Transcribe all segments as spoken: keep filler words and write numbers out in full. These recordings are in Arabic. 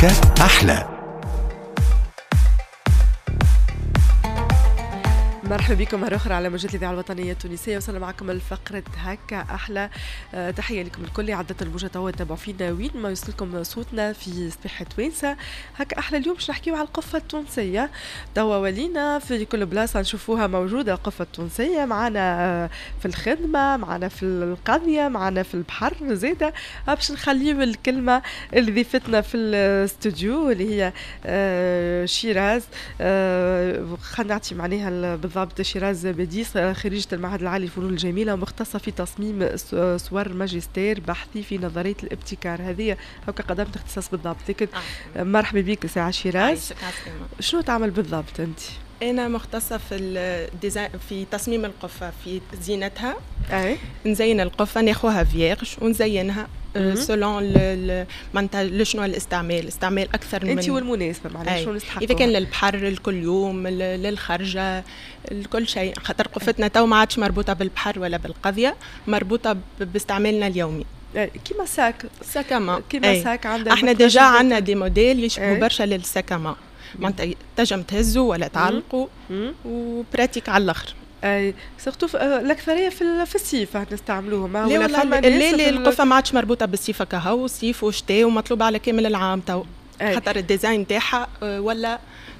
هكا أحلى. مرحبا بكم مرة أخرى على موجات الإذاعة الوطنية التونسية. وصلنا معكم الفقرة هكا أحلى. أه تحية لكم الكل. عدة الموجة توا تتابعوا فينا وين ما يوصلكم صوتنا في صباح توانسة. هكا أحلى اليوم باش نحكيو على القفة التونسية. توا ولينا في كل بلاصة نشوفوها موجودة القفة التونسية. معنا في الخدمة، معنا في القضية، معنا في البحر زيادة. باش نخليو الكلمة اللي ضيفتنا في الاستوديو اللي هي أه شيراز. أه خلينا نعطي معناها بالضبط. شيراز بديس خريجة المعهد العالي للفنون الجميلة، مختصة في تصميم صور ماجستير بحثي في نظرية الابتكار. هذه هكا قدمت اختصاص بالضبط. لكن آه. مرحبا بك ساعة شيراز. شنو تعمل بالضبط أنت؟ أنا مختصة في الديزاين، في تصميم القفة، في زينتها. أي. نزين القفة، ناخوها فيرج ونزينها سولون معناتها شنو الاستعمال، استعمال اكثر من انت والمناسبه معناها شنو نستحقوا. اذا كان للبحر الكل يوم، للخرجه، كل شيء. خاطر قفتنا تو ما عادش مربوطه بالبحر ولا بالقضيه، مربوطه باستعمالنا اليومي. كيما ساك ساكما كيما ساك عندنا. احنا ديجا عندنا دي موديل يشبهوا برشا للساكما، معناتها تنجم تهزوا ولا تعلقوا وبراتيك على الاخر. اي سورتو الاكثريه في في الصيف نستعملوهم. ولا فما اللي القفه ما عادش مربوطه بالصيف كهو، صيف وشتاء ومطلوب على كامل العام تو. خاطر الديزاين تاعها ولا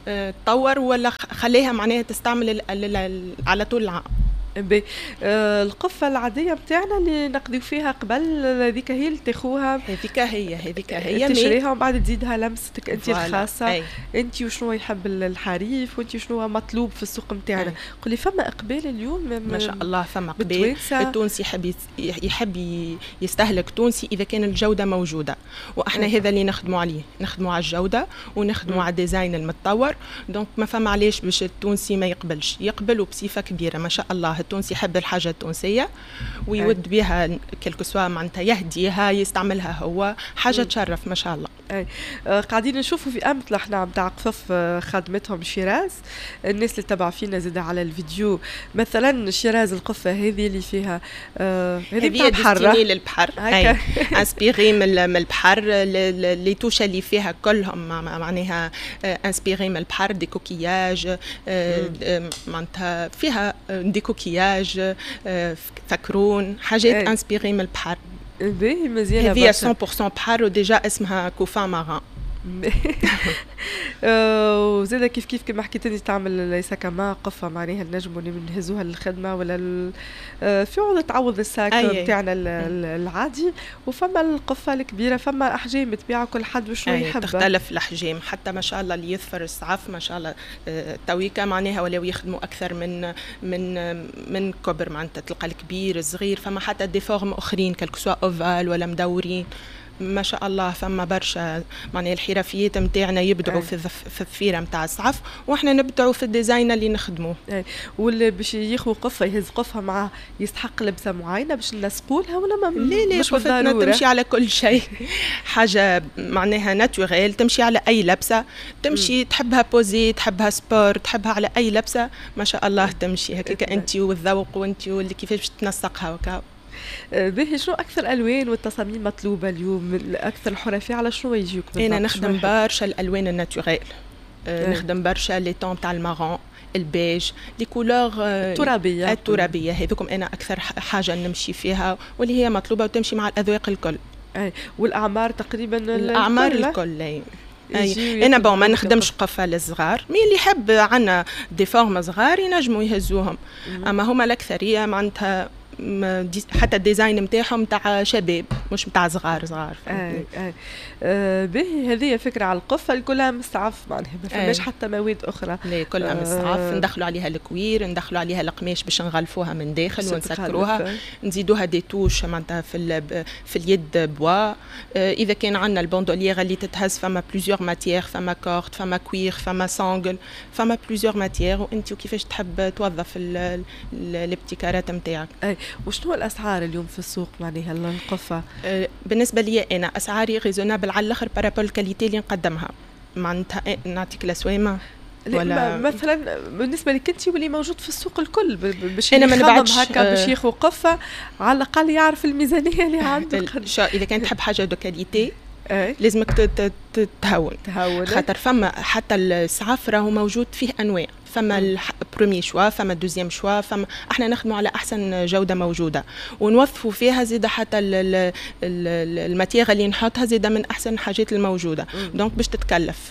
تطور ولا خليها معناها تستعمل على طول العام. بي آه القفة العادية بتاعنا اللي نقضيو فيها قبل، هذيك هي اللي تاخوها. هذيك هي هذيك هي تشريها ومن بعد تزيدها لمستك انت الخاصة. انت وشنو يحب الحريف وانت شنو مطلوب في السوق نتاعنا. قولي فما اقبال اليوم؟ ما شاء الله فما اقبال. التونسي يحب يحب يستهلك تونسي اذا كان الجودة موجودة، واحنا هذا اللي نخدموا عليه، نخدموا على الجودة ونخدموا على الديزاين المتطور. دونك ما فما علاش باش التونسي ما يقبلش، يقبلوا بصفة كبيرة ما شاء الله. التونسي يحب الحاجة التونسية ويود بها كلكو سوا، معناتها يهديها يستعملها هو، حاجة تشرف ما شاء الله. أي. آه قاعدين نشوفوا في أمثلة احنا متاع قفف آه خدمتهم شيراز. الناس اللي تبع فينا زيادة على الفيديو مثلا شيراز القفة هذه اللي فيها آه هذه ديستيني للبحر، اي انسبيري من البحر. لي توشة اللي فيها كلهم معناها انسبيري من البحر. دي كوكياج آه معناتها فيها دي كوكياج آه فكرون، حاجات انسبيري من البحر. باهي مزيانه. هذه مية بالمية بحر وديجا اسمها كوفان ماران. وزيدا كيف كيف كما حكيت لي تعمل ليس كما قفه معناها نجموا نهزوها للخدمه ولا في عوض تعوض الساك بتاعنا العادي. وفما القفه الكبيره فما احجام تبيع كل حد وشنو يحب، تختلف الاحجام. حتى ما شاء الله اللي يظفر الصعف ما شاء الله تويكا معناها ولاو يخدموا اكثر من من من كبر، معناتها تلقى الكبير الصغير. فما حتى دي فورم اخرين كلكو سوا اوفال ولا مدورين ما شاء الله. فما برشا معناها الحرفيات نتاعنا يبدعوا في في الثفيره نتاع الصعف، واحنا نبدعوا في الديزاين اللي نخدموه. واللي باش ياخذ قفه يهز قفه مع يستحق لبسه معينه باش نسقولها ولا ما؟ لا لا، قفتنا تمشي على كل شيء. حاجه معناها ناتوريل تمشي على اي لبسه، تمشي م. تحبها بوزي، تحبها سبور، تحبها على اي لبسه ما شاء الله تمشي هكاك انت والذوق وانت واللي كيفاش باش تنسقها وكا. باهي شنو اكثر الالوان والتصاميم مطلوبه اليوم؟ اكثر الحرفيه على شنو يجيوك؟ انا نخدم برشا الالوان الناتوريل. أه نخدم برشا لي طون تاع المارون، البيج، لي كولور الترابيه الترابيه هذوكم انا اكثر حاجه نمشي فيها واللي هي مطلوبه وتمشي مع الاذواق الكل. اي والاعمار تقريبا الاعمار الكل. اي أي. انا بون ما نخدمش قفه للصغار، مين اللي يحب عنا دي فورم صغار ينجموا يهزوهم. اما هما الاكثريه معناتها حتى الديزاين نتاعهم نتاع شباب مش نتاع صغار صغار. اي اي آه باهي هذه فكره على القفه كلها مستعف معناها ما فماش حتى مواد اخرى. لا كلها آه مستعف. ندخلوا عليها الكوير، ندخلوا عليها القماش باش نغلفوها من داخل ونسكروها، نزيدوها دي توش معناتها في في اليد بوا. آه اذا كان عندنا البوندوليير اللي تتهز فما بليزيور ماتيير، فما كورت، فما كوير، فما سانغل، فما بليزيور ماتيير، وانت وكيفاش تحب توظف الابتكارات نتاعك. وشنو الاسعار اليوم في السوق معناها القفه؟ أه بالنسبه لي انا اسعاري ريزونابل على الاخر بارابول الكاليتي اللي نقدمها. معناتها نعطيك الاسوامه ولا مثلا بالنسبه لك انت واللي موجود في السوق الكل باش انا ما نبعدش هكا باش ياخذ قفه على الاقل يعرف الميزانيه اللي عنده. اذا كانت تحب حاجه دو كاليتي أي. لازمك تهون تهون خاطر فما حتى السعف راهو موجود فيه انواع، فما البروميي شوا، فما الدوزيام شوا، فما احنا نخدموا على احسن جوده موجوده ونوظفوا فيها زيد حتى الماتيغ اللي نحطها زيد من احسن الحاجات الموجوده. دونك باش تتكلف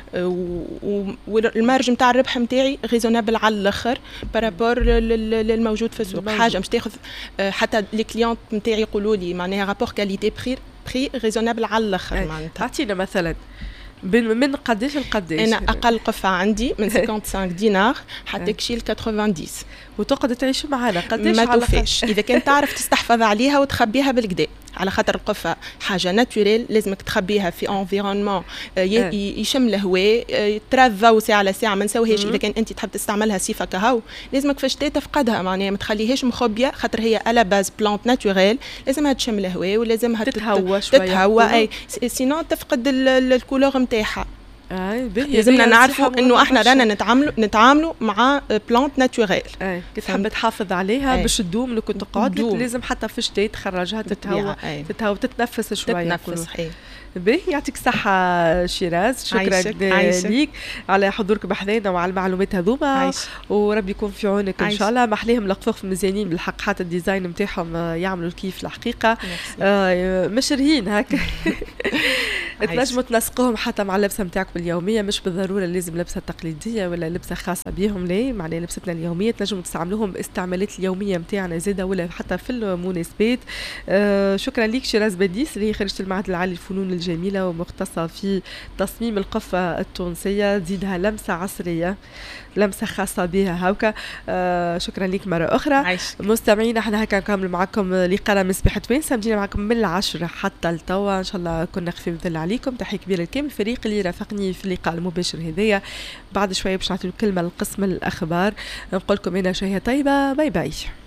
والمارج نتاع الربح نتاعي ريزونابل على الاخر بارابور للموجود في السوق. حاجه مش تاخذ حتى لي كليونت نتاعي يقولوا لي معناها رابور كاليتي بري بري ريزونابل على الاخر. معناتها اعطينا مثلا من قداش لقداش؟ انا اقل قفه عندي من خمسة وخمسين دينار حتى كشي ثمانين وتقعد تعيش معنا قداش ما توفاش اذا كنت تعرف تستحفظ عليها وتخبيها بالكدا، على خاطر القفه حاجه ناتوريل لازمك تخبيها في انفيرونمون يشم الهواء ترى ساعه على ساعه ما نسويهاش. اذا كان انت تحب تستعملها صفه كهو لازمك في الشتاء تفقدها، معناها ما تخليهاش مخبيه خاطر هي على باز بلانت ناتوريل لازمها تشم الهواء ولازمها تتهوى شويه تتهوى اي سينون تفقد الكولور نتاعها. آه لازمنا نعرفوا انه احنا رانا نتعاملوا نتعاملوا مع بلانت ناتوريل. آه. كي تحب تحافظ عليها باش تدوم لو كنت تقعد لازم حتى في الشتاء تخرجها تتهوى تتهوى تتنفس شويه تتنفس. باهي يعطيك الصحة شيراز، شكرا ليك على حضورك بحذانا وعلى المعلومات هذوما، وربي يكون في عونك ان شاء الله. محليهم القفاف مزيانين بالحق، حتى الديزاين نتاعهم يعملوا الكيف الحقيقة. آه مشرهين هكا تنجموا تنسقوهم حتى مع اللبسة نتاعكم اليومية، مش بالضرورة لازم لبسة تقليدية ولا لبسة خاصة بهم، لا معناها لبستنا اليومية تنجموا تستعملوهم باستعمالات اليومية نتاعنا زاده ولا حتى في المناسبات. آه شكرا ليك شيراز باديس اللي خريجة المعهد العالي للفنون الجميلة ومختصة في تصميم القفة التونسية، تزيدها لمسة عصرية لمسة خاصة بها هاوكا. آه شكرا لك مرة أخرى. مستمعينا احنا هكا نكمل معكم لقاء من صباح توانسة، مجينا معكم من العشرة حتى التوا إن شاء الله كنا خفيف مثل عليكم. تحية كبيرة لكامل الفريق اللي رافقني في اللقاء المباشر هذايا. بعد شوية باش نعطيكم كلمة لقسم الأخبار، نقول لكم هنا شهية طيبة، باي باي.